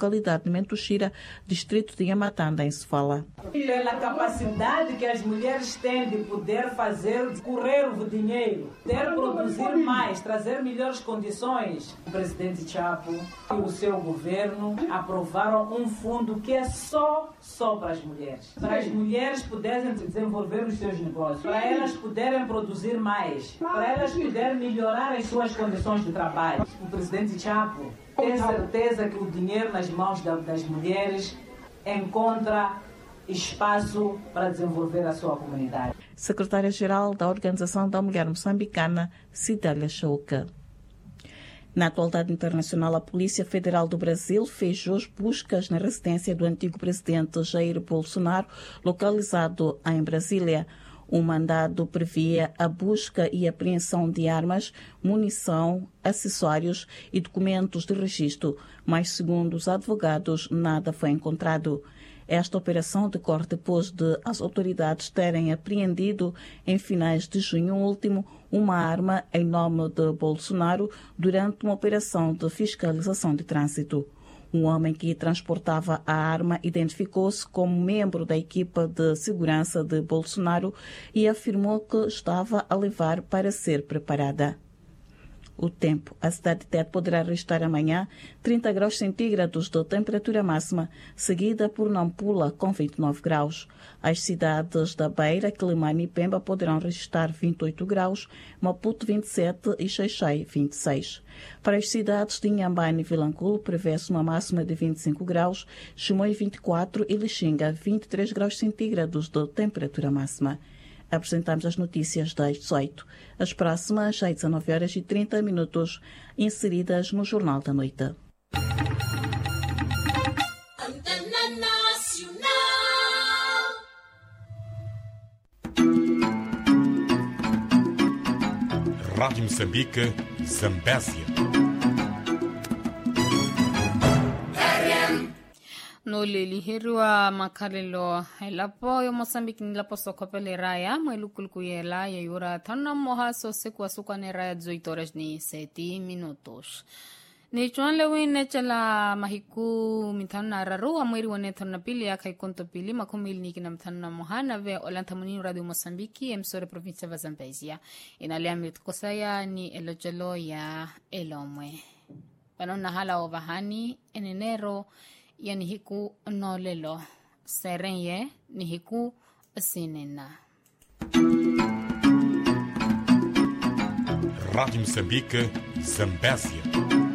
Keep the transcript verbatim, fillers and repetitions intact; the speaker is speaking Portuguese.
localidade de Mentuxira, distrito de Yamatanda, em Sofala. Pela capacidade que as mulheres têm de poder fazer correr o dinheiro, poder produzir mais, trazer melhores condições, o presidente Chapo e o seu governo aprovaram um fundo que é só, só para as mulheres. Para as mulheres poderem desenvolver os seus negócios, para elas poderem produzir mais, para elas poderem melhorar as suas condições de trabalho. O presidente Chapo tem certeza que o dinheiro nas mãos das mulheres encontra espaço para desenvolver a sua comunidade. Secretária-Geral da Organização da Mulher Moçambicana, Cidália Chouca. Na atualidade internacional, a Polícia Federal do Brasil fez hoje buscas na residência do antigo presidente Jair Bolsonaro, localizado em Brasília. O mandado previa a busca e apreensão de armas, munição, acessórios e documentos de registro, mas, segundo os advogados, nada foi encontrado. Esta operação decorre depois de as autoridades terem apreendido, em finais de junho último, uma arma em nome de Bolsonaro durante uma operação de fiscalização de trânsito. Um homem que transportava a arma identificou-se como membro da equipa de segurança de Bolsonaro e afirmou que estava a levar para ser preparada. O tempo. A cidade de Tete poderá registrar amanhã trinta graus centígrados de temperatura máxima, seguida por Nampula com vinte e nove graus. As cidades da Beira, Quelimane e Pemba poderão registrar vinte e oito graus, Maputo vinte e sete e Xai-Xai vinte e seis. Para as cidades de Inhambane e Vilanculo, prevê-se uma máxima de vinte e cinco graus, Chimoio vinte e quatro e Lixinga vinte e três graus centígrados de temperatura máxima. Apresentamos as notícias das dezoito. As próximas às dezanove horas e trinta minutos, inseridas no Jornal da Noite. Rádio Moçambique, Zambésia. No lilihiriwa makalelo elapo yo Mozambique nilapo sokopele raya mailukulukuela ya yura tana moha sosekwa sukwane raya zoitoras ni seti minutos. Ni chuan lewin chala mahiku mitana raru amwiri wane thona pili ya kai konto pili makumili ni kina mitana mohana ve olantamuni Radio Mozambique emsore provincia va Zambezia. Inalia mitkosaya ni elojelo ya elomwe. Panona hala ovahani en enero ya nihiku nolelo serenye nihiku sinena. Rádio Moçambique, Zambésia.